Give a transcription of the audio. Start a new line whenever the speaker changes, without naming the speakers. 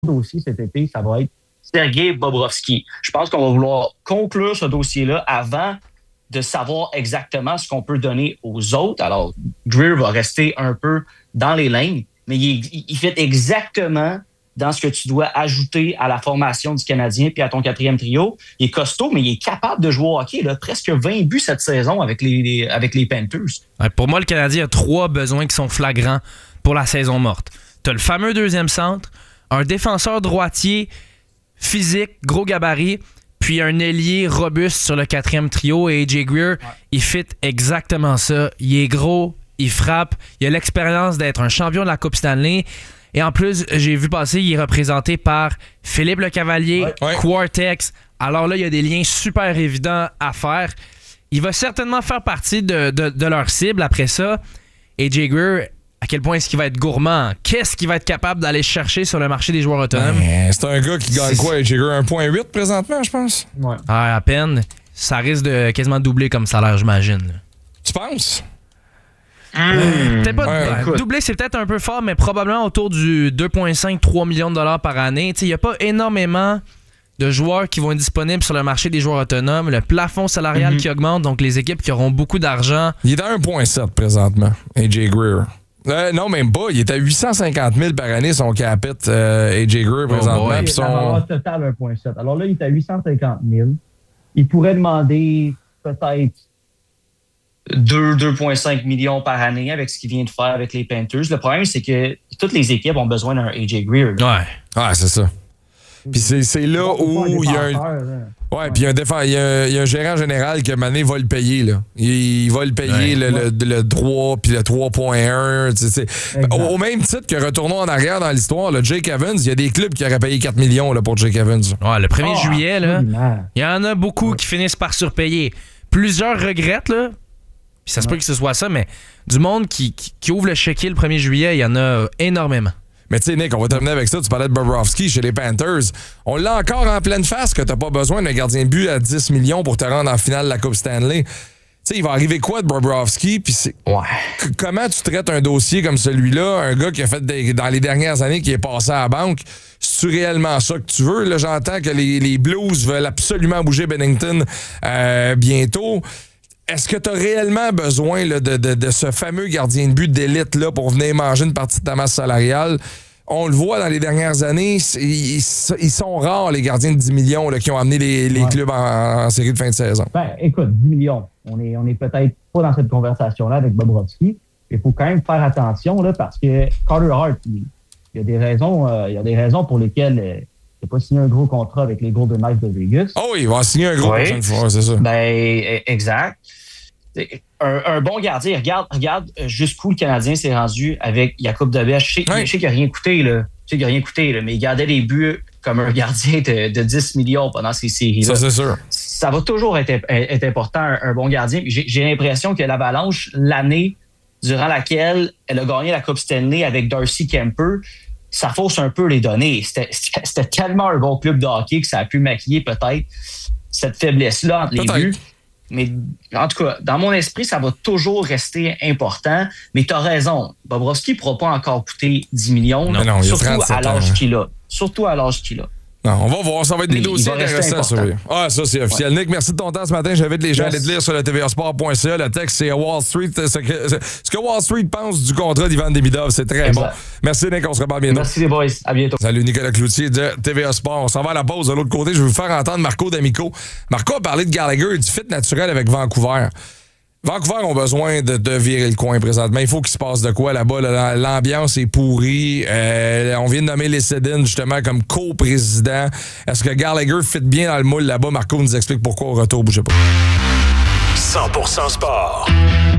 dossier cet été, ça va être Sergei Bobrovsky. Je pense qu'on va vouloir conclure ce dossier-là avant de savoir exactement ce qu'on peut donner aux autres. Alors, Greer va rester un peu dans les lignes, mais il fait exactement dans ce que tu dois ajouter à la formation du Canadien puis à ton quatrième trio. Il est costaud, mais il est capable de jouer au hockey. Là, presque 20 buts cette saison avec les Panthers.
Ouais, pour moi, le Canadien a 3 besoins qui sont flagrants pour la saison morte. Tu as le fameux deuxième centre, un défenseur droitier physique, gros gabarit, puis un ailier robuste sur le quatrième trio. Et AJ Greer, il fit exactement ça. Il est gros, il frappe, il a l'expérience d'être un champion de la Coupe Stanley. Et en plus, j'ai vu passer, il est représenté par Philippe Lecavalier, Quartex. Alors là, il y a des liens super évidents à faire. Il va certainement faire partie de leur cible après ça. AJ Greer, à quel point est-ce qu'il va être gourmand? Qu'est-ce qu'il va être capable d'aller chercher sur le marché des joueurs autonomes?
C'est un gars qui gagne quoi, AJ Greer? 1,8 présentement, je pense?
Ouais.
Ah, à peine. Ça risque de quasiment doubler comme salaire, j'imagine.
Tu penses?
Peut-être pas doubler, c'est peut-être un peu fort, mais probablement autour du 2,5-3 millions de dollars par année. Il n'y a pas énormément de joueurs qui vont être disponibles sur le marché des joueurs autonomes. Le plafond salarial qui augmente, donc les équipes qui auront beaucoup d'argent.
Il est à 1,7 présentement, AJ Greer. Non, même pas. Il est à 850 000 par année, son capite, AJ Greer, présentement.
Il est total 1,7. Alors là, il est à 850 000. Il pourrait demander peut-être 2,5 millions par année avec ce qu'il vient de faire avec les Panthers. Le problème, c'est que toutes les équipes ont besoin d'un AJ Greer.
Ouais, c'est ça. Puis c'est là où il y a un... Ouais, puis il y a un gérant général qui, à un moment donné, va le payer. Là. Il va le payer le droit, puis le 3,1. Au même titre que retournons en arrière dans l'histoire, le Jake Evans, il y a des clubs qui auraient payé 4 millions là, pour Jake Evans.
Ouais, le 1er juillet, là, il y en a beaucoup qui finissent par surpayer. Plusieurs regrettent, là. Puis ça se peut que ce soit ça, mais du monde qui ouvre le chéquier le 1er juillet, il y en a énormément.
Mais tu sais, Nick, on va terminer avec ça. Tu parlais de Bobrovsky chez les Panthers. On l'a encore en pleine face que t'as pas besoin d'un gardien de but à 10 millions pour te rendre en finale de la Coupe Stanley. Tu sais, il va arriver quoi de Bobrovsky? Puis comment tu traites un dossier comme celui-là, un gars qui a fait dans les dernières années, qui est passé à la banque? C'est-tu réellement ça que tu veux? Là, j'entends que les Blues veulent absolument bouger Bennington bientôt. Est-ce que tu as réellement besoin là, de ce fameux gardien de but d'élite là, pour venir manger une partie de ta masse salariale? On le voit dans les dernières années, ils sont rares, les gardiens de 10 millions là, qui ont amené les clubs en série de fin de saison.
Ben, écoute, 10 millions. On est peut-être pas dans cette conversation-là avec Bobrovsky. Il faut quand même faire attention là, parce que Carter Hart, il y a des raisons pour lesquelles il n'a pas signé un gros contrat avec les Golden Knights de Vegas.
Oh oui, il va signer un gros prochaine fois, c'est ça.
Ben, exact. Un bon gardien, regarde jusqu'où le Canadien s'est rendu avec Jakub Dobes. Je sais qu'il n'a rien coûté, là. Mais il gardait les buts comme un gardien de 10 millions pendant ces séries-là.
Ça, c'est sûr.
Ça va toujours être important, un bon gardien. J'ai l'impression que l'Avalanche, l'année durant laquelle elle a gagné la Coupe Stanley avec Darcy Kemper, ça fausse un peu les données. C'était tellement un bon club de hockey que ça a pu maquiller peut-être cette faiblesse-là entre les buts. Mais en tout cas, dans mon esprit, ça va toujours rester important. Mais tu as raison. Bobrovsky ne pourra pas encore coûter 10 millions, surtout à l'âge qu'il a.
Non, on va voir, ça va être des dossiers intéressants sur lui. Ah, ça, c'est officiel. Nick, merci de ton temps ce matin. J'invite les gens à aller te lire sur le tvasport.ca. Le texte, c'est Wall Street. Ce que Wall Street pense du contrat d'Ivan Demidov, c'est très bon. Merci, Nick. On se reparle bientôt.
Merci, les boys. À bientôt.
Salut, Nicolas Cloutier de TVA Sport. On s'en va à la pause. De l'autre côté, je vais vous faire entendre Marco D'Amico. Marco a parlé de Gallagher, du fit naturel avec Vancouver. Vancouver ont besoin de virer le coin présentement. Il faut qu'il se passe de quoi là-bas. Là, l'ambiance est pourrie. On vient de nommer les Sedin justement comme co-président. Est-ce que Gallagher fit bien dans le moule là-bas? Marco nous explique pourquoi au retour. Bougez pas.
100% sport.